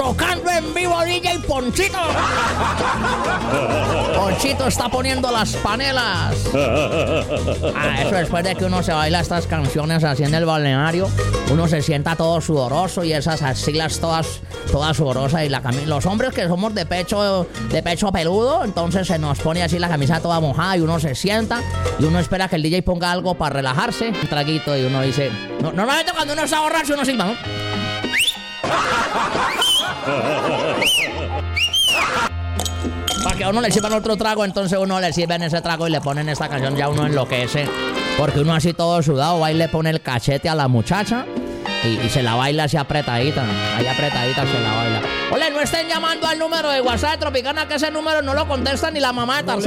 tocando en vivo DJ Ponchito. Ponchito está poniendo las panelas. Eso después de que uno se baila estas canciones así en el balneario, uno se sienta todo sudoroso y esas axilas todas sudorosas y la camisa. Los hombres que somos de pecho peludo, entonces se nos pone así la camisa toda mojada y uno se sienta y uno espera que el DJ ponga algo para relajarse, un traguito, y uno dice, normalmente cuando uno está borracho uno silba, ¿no? Para que a uno le sirvan otro trago, entonces uno le sirven ese trago y le ponen esta canción, ya uno enloquece. Porque uno así todo sudado va y le pone el cachete a la muchacha y se la baila así apretadita. Ahí apretadita se la baila. Ole, no estén llamando al número de WhatsApp de Tropicana, que ese número no lo contesta ni la mamá de Tarzán.